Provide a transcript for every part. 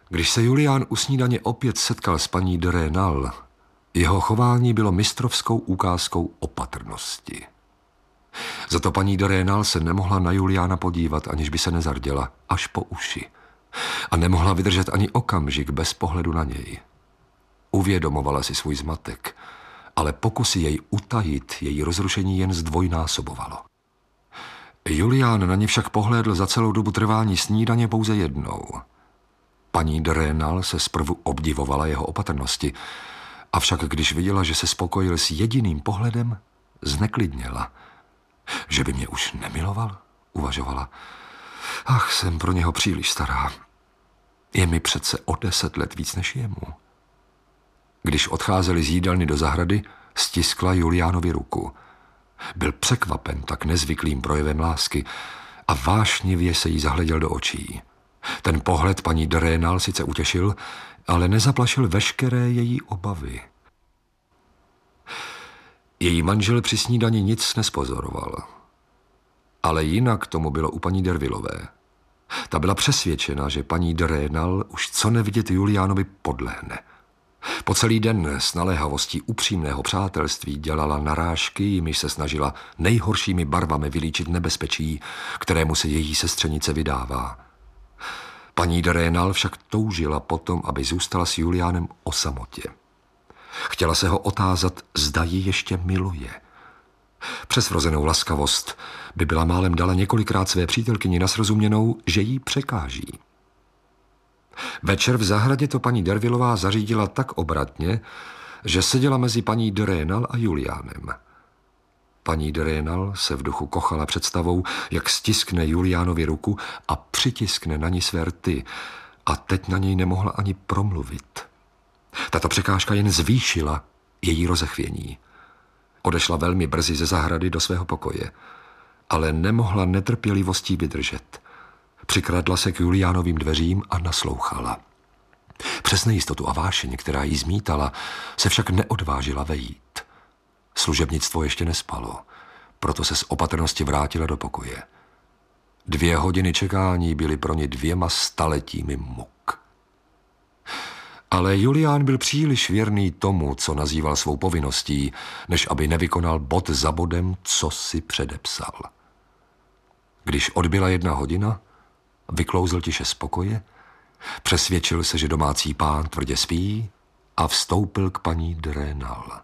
Když se Julián u snídaně opět setkal s paní de Rênal, jeho chování bylo mistrovskou ukázkou opatrnosti. Za to paní de Rênal se nemohla na Juliána podívat, aniž by se nezarděla, až po uši. A nemohla vydržet ani okamžik bez pohledu na něj. Uvědomovala si svůj zmatek, ale pokusy jej utajit její rozrušení jen zdvojnásobovalo. Julián na ně však pohlédl za celou dobu trvání snídaně pouze jednou. Paní de Rênal se zprvu obdivovala jeho opatrnosti, avšak když viděla, že se spokojil s jediným pohledem, zneklidněla. Že by mě už nemiloval, uvažovala. Ach, jsem pro něho příliš stará. Je mi přece o 10 let víc než jemu. Když odcházeli z jídelny do zahrady, stiskla Juliánovi ruku. Byl překvapen tak nezvyklým projevem lásky a vášnivě se jí zahleděl do očí. Ten pohled paní de Rênal sice utěšil, ale nezaplašil veškeré její obavy. Její manžel při snídani nic nespozoroval. Ale jinak tomu bylo u paní D'Hervillové. Ta byla přesvědčena, že paní de Rênal už co nevidět Juliánovi podlehne. Po celý den s naléhavostí upřímného přátelství dělala narážky, jimiž se snažila nejhoršími barvami vylíčit nebezpečí, kterému se její sestřenice vydává. Paní de Rênal však toužila potom, aby zůstala s Juliánem o samotě. Chtěla se ho otázat, zda ji ještě miluje. Přes vrozenou laskavost by byla málem dala několikrát své přítelkyni na srozuměnou, že jí překáží. Večer v zahradě to paní D'Hervillová zařídila tak obratně, že seděla mezi paní de Rênal a Juliánem. Paní de Rênal se v duchu kochala představou, jak stiskne Juliánovi ruku a přitiskne na ní své rty, a teď na něj nemohla ani promluvit. Tato překážka jen zvýšila její rozechvění. Odešla velmi brzy ze zahrady do svého pokoje, ale nemohla netrpělivostí vydržet. Přikradla se k Juliánovým dveřím a naslouchala. Přes nejistotu a vášeň, která jí zmítala, se však neodvážila vejít. Služebnictvo ještě nespalo, proto se z opatrnosti vrátila do pokoje. 2 hodiny čekání byly pro ně 2 staletími muk. Ale Julián byl příliš věrný tomu, co nazýval svou povinností, než aby nevykonal bod za bodem, co si předepsal. Když odbyla 1 hodina, vyklouzl tiše z pokoje, přesvědčil se, že domácí pán tvrdě spí a vstoupil k paní de Rênal.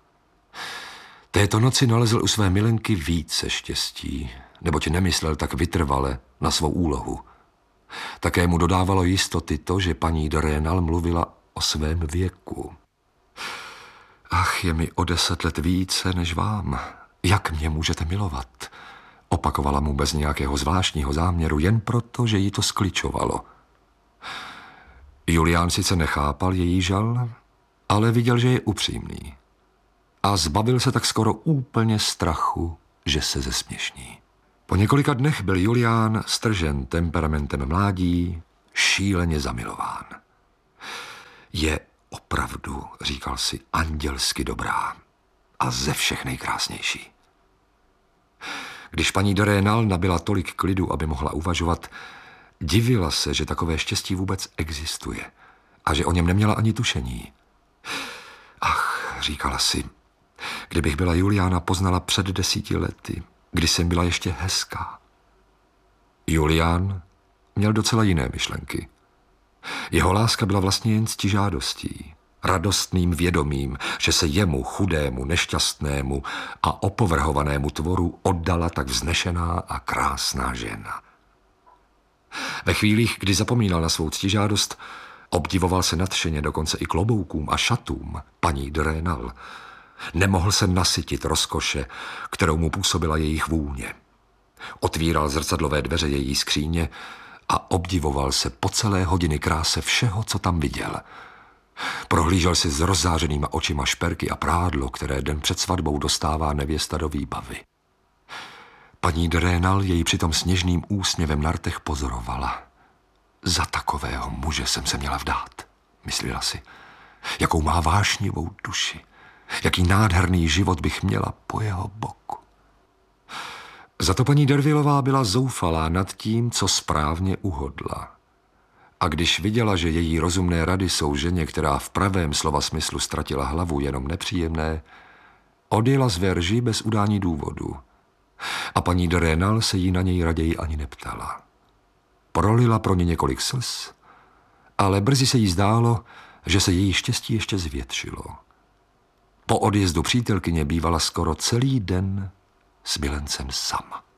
Této noci nalezl u své milenky více štěstí, neboť nemyslel tak vytrvale na svou úlohu. Také mu dodávalo jistoty to, že paní de Rênal mluvila o svém věku. Ach, je mi o 10 let více než vám. Jak mě můžete milovat? Opakovala mu bez nějakého zvláštního záměru, jen proto, že jí to skličovalo. Julián sice nechápal její žal, ale viděl, že je upřímný. A zbavil se tak skoro úplně strachu, že se zesměšní. Po několika dnech byl Julián stržen temperamentem mládí, šíleně zamilován. Je opravdu, říkal si, andělsky dobrá a ze všech nejkrásnější. Když paní de Rênal nabyla tolik klidu, aby mohla uvažovat, divila se, že takové štěstí vůbec existuje a že o něm neměla ani tušení. Ach, říkala si, kdybych byla Juliána poznala před 10 lety, kdy jsem byla ještě hezká. Julián měl docela jiné myšlenky. Jeho láska byla vlastně jen ctižádostí, radostným vědomím, že se jemu, chudému, nešťastnému a opovrhovanému tvoru oddala tak vznešená a krásná žena. Ve chvílích, kdy zapomínal na svou ctižádost, obdivoval se nadšeně dokonce i kloboukům a šatům paní de Rênal. Nemohl se nasytit rozkoše, kterou mu působila jejich vůně. Otvíral zrcadlové dveře její skříně a obdivoval se po celé hodiny kráse všeho, co tam viděl. Prohlížel si s rozzářenýma očima šperky a prádlo, které den před svatbou dostává nevěsta do výbavy. Paní de Rênal jej přitom s něžným úsměvem na rtech pozorovala. Za takového muže jsem se měla vdát, myslela si. Jakou má vášnivou duši. Jaký nádherný život bych měla po jeho boku. Za to paní D'Hervillová byla zoufalá nad tím, co správně uhodla. A když viděla, že její rozumné rady jsou ženě, která v pravém slova smyslu ztratila hlavu, jenom nepříjemné, odjela z Verži bez udání důvodu. A paní de Rênal se jí na něj raději ani neptala. Prolila pro ně několik slz, ale brzy se jí zdálo, že se její štěstí ještě zvětšilo. Po odjezdu přítelkyně bývala skoro celý den s milencem sama.